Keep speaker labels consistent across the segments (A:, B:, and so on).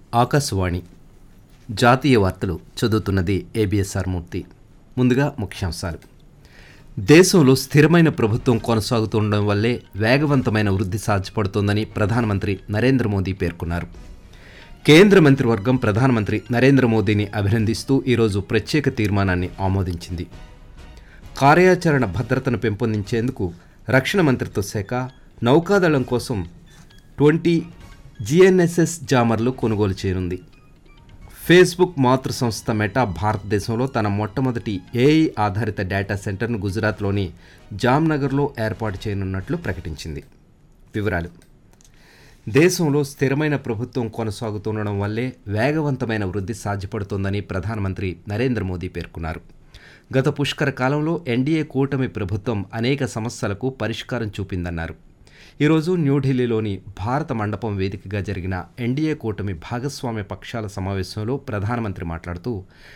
A: ఆకాశవాణి జాతీయ వార్తలు చదువుతున్నది ఏబిఎస్ఆర్ మూర్తి. ముందుగా ముఖ్యాంశాలు. దేశంలో స్థిరమైన ప్రభుత్వం కొనసాగుతుండడం వల్లే వేగవంతమైన వృద్ధి సాధ్యపడుతోందని ప్రధానమంత్రి నరేంద్ర మోదీ పేర్కొన్నారు. కేంద్ర మంత్రివర్గం ప్రధానమంత్రి నరేంద్ర మోదీని అభినందిస్తూ ఈరోజు ప్రత్యేక తీర్మానాన్ని ఆమోదించింది. కార్యాచరణ భద్రతను పెంపొందించేందుకు రక్షణ మంత్రిత్వ శాఖ నౌకాదళం కోసం 20 GNSS జామర్లు కొనుగోలు చేయనుంది. ఫేస్బుక్ మాతృ సంస్థ మెటా భారతదేశంలో తన మొట్టమొదటి ఏఐ ఆధారిత డేటా సెంటర్ను గుజరాత్లోని జామ్నగర్లో ఏర్పాటు చేయనున్నట్లు ప్రకటించింది. వివరాలు. దేశంలో స్థిరమైన ప్రభుత్వం కొనసాగుతుండడం వల్లే వేగవంతమైన వృద్ధి సాధ్యపడుతోందని ప్రధానమంత్రి నరేంద్ర మోదీ పేర్కొన్నారు. గత పుష్కర కాలంలో ఎన్డీఏ కూటమి ప్రభుత్వం అనేక సమస్యలకు పరిష్కారం చూపిందన్నారు. ఈరోజు న్యూఢిల్లీలోని భారత మండపం వేదికగా జరిగిన ఎన్డీఏ కూటమి భాగస్వామ్య పక్షాల సమావేశంలో ప్రధానమంత్రి మాట్లాడుతూ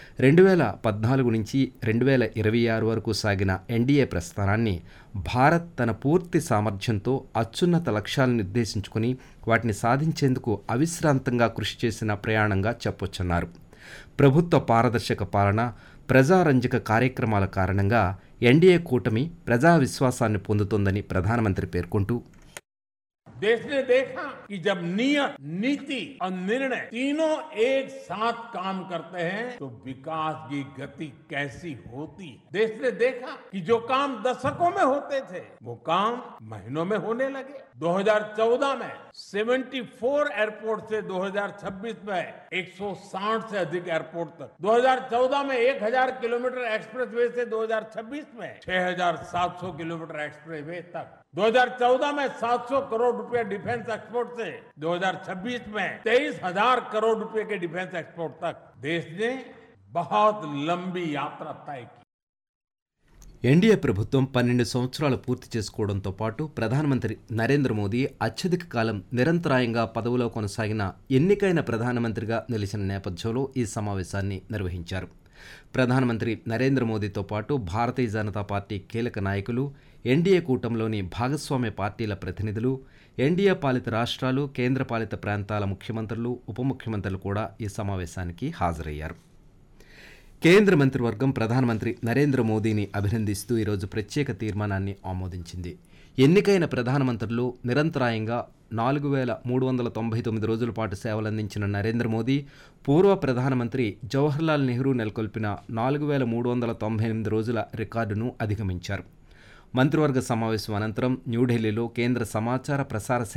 A: 2014 నుంచి 2026 వరకు సాగిన ఎన్డీఏ ప్రస్థానాన్ని భారత్ తన పూర్తి సామర్థ్యంతో అత్యున్నత లక్ష్యాలను నిర్దేశించుకుని వాటిని సాధించేందుకు అవిశ్రాంతంగా కృషి చేసిన ప్రయాణంగా చెప్పొచ్చన్నారు. ప్రభుత్వ పారదర్శక పాలన, ప్రజారంజక కార్యక్రమాల కారణంగా ఎన్డీఏ కూటమి ప్రజా విశ్వాసాన్ని పొందుతోందని ప్రధానమంత్రి పేర్కొంటూ,
B: देश ने देखा कि जब नियत, नीति और निर्णय तीनों एक साथ काम करते हैं तो विकास की गति कैसी होती है। देश ने देखा कि जो काम दशकों में होते थे वो काम महीनों में होने लगे। 2014 में 74 एयरपोर्ट से 2026 में 160 से अधिक एयरपोर्ट तक, 2014 में 1000 किलोमीटर एक्सप्रेसवे से 2026 में 6700 किलोमीटर एक्सप्रेसवे तक, 2014 में 700 करोड़ रुपए डिफेंस एक्सपोर्ट से 2026 में 23,000 करोड़ रुपए के डिफेंस एक्सपोर्ट तक देश ने बहुत लंबी यात्रा तय की.
A: ఎన్డీఏ ప్రభుత్వం 12 సంవత్సరాలు పూర్తి చేసుకోవడంతో పాటు ప్రధానమంత్రి నరేంద్ర మోదీ అత్యధిక కాలం నిరంతరాయంగా పదవిలో కొనసాగిన ఎన్నికైన ప్రధానమంత్రిగా నిలిచిన నేపథ్యంలో ఈ సమావేశాన్ని నిర్వహించారు. ప్రధానమంత్రి నరేంద్ర మోదీతో పాటు భారతీయ జనతా పార్టీ కీలక నాయకులు, ఎన్డీఏ కూటమిలోని భాగస్వామ్య పార్టీల ప్రతినిధులు, ఎన్డీఏ పాలిత రాష్ట్రాలు, కేంద్రపాలిత ప్రాంతాల ముఖ్యమంత్రులు, ఉప ముఖ్యమంత్రులు కూడా ఈ సమావేశానికి హాజరయ్యారు. కేంద్ర మంత్రివర్గం ప్రధానమంత్రి నరేంద్ర మోదీని అభినందిస్తూ ఈరోజు ప్రత్యేక తీర్మానాన్ని ఆమోదించింది. ఎన్నికైన ప్రధానమంత్రులు నిరంతరాయంగా 4,399 రోజుల పాటు సేవలందించిన నరేంద్ర మోదీ పూర్వ ప్రధానమంత్రి జవహర్లాల్ నెహ్రూ నెలకొల్పిన 4,398 రోజుల రికార్డును అధిగమించారు. మంత్రివర్గ సమావేశం అనంతరం న్యూఢిల్లీలో కేంద్ర సమాచార ప్రసార